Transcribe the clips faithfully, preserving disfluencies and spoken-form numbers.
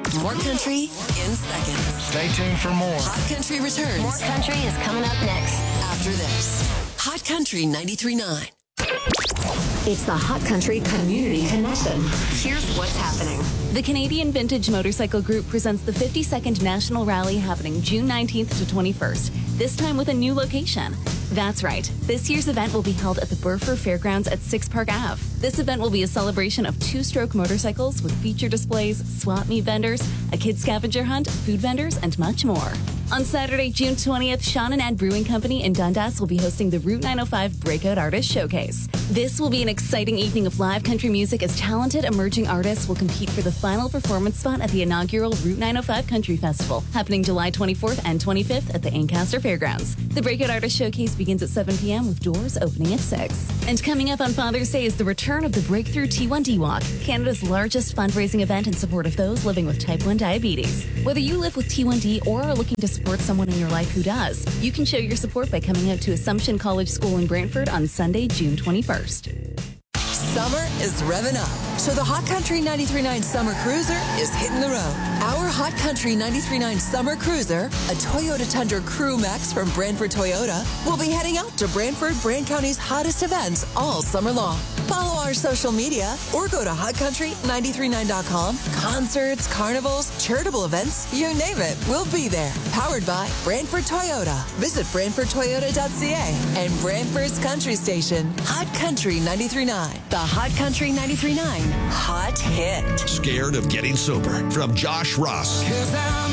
More country in seconds. Stay tuned for more. Hot Country returns. More country is coming up next. After this. Hot Country ninety-three point nine. It's the Hot Country Community Connection. Here's what's happening. The Canadian Vintage Motorcycle Group presents the fifty-second National Rally happening June nineteenth to twenty-first, this time with a new location. That's right. This year's event will be held at the Burford Fairgrounds at Six Park Avenue. This event will be a celebration of two-stroke motorcycles with feature displays, swap meet vendors, a kids scavenger hunt, food vendors, and much more. On Saturday, June twentieth, Sean and Ed Brewing Company in Dundas will be hosting the Route nine oh five Breakout Artist Showcase. This will be an exciting evening of live country music as talented emerging artists will compete for the final performance spot at the inaugural Route nine oh five Country Festival, happening July twenty-fourth and twenty-fifth at the Ancaster Fairgrounds. The Breakout Artist Showcase begins at seven p.m. with doors opening at six. And coming up on Father's Day is the return of the Breakthrough T one D Walk, Canada's largest fundraising event in support of those living with type one diabetes. Whether you live with T one D or are looking to support someone in your life who does, you can show your support by coming out to Assumption College School in Brantford on Sunday, June twenty-first. Summer is revving up, so the Hot Country ninety-three point nine Summer Cruiser is hitting the road. Our Hot Country ninety-three point nine Summer Cruiser, a Toyota Tundra Crew Max from Brantford Toyota, will be heading out to Brantford, Brant County's hottest events all summer long. Follow our social media or go to hot country nine three nine dot com. Concerts, carnivals, charitable events, you name it, we'll be there. Powered by Brantford Toyota. Visit brantford toyota dot c a and Brantford's Country Station, Hot Country ninety-three point nine. The Hot Country ninety-three point nine Hot Hit. Scared of getting sober, from Josh Ross. 'Cause I'm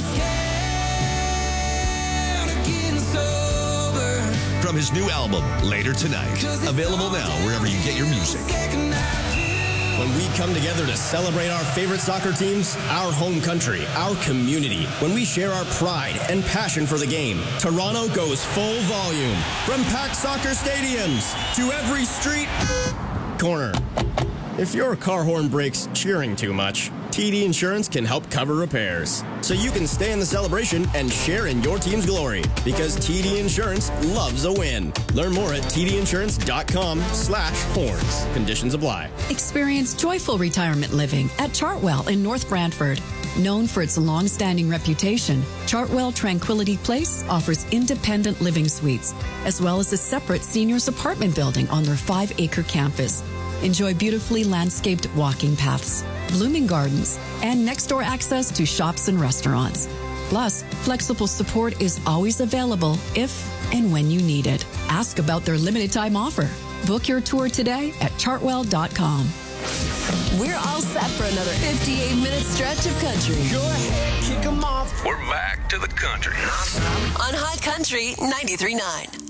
scared of getting sober. From his new album, Later Tonight. Available now wherever you get your music. When we come together to celebrate our favorite soccer teams, our home country, our community, when we share our pride and passion for the game, Toronto goes full volume. From packed soccer stadiums to every street corner. If your car horn breaks cheering too much, T D Insurance can help cover repairs. So you can stay in the celebration and share in your team's glory. Because T D Insurance loves a win. Learn more at tdinsurance.com slash horns. Conditions apply. Experience joyful retirement living at Chartwell in North Brantford. Known for its long-standing reputation, Chartwell Tranquility Place offers independent living suites, as well as a separate seniors apartment building on their five-acre campus. Enjoy beautifully landscaped walking paths, blooming gardens, and next-door access to shops and restaurants. Plus, flexible support is always available if and when you need it. Ask about their limited-time offer. Book your tour today at chartwell dot com. We're all set for another fifty-eight minute stretch of country. Go ahead, kick 'em off. We're back to the country. On Hot Country ninety-three point nine.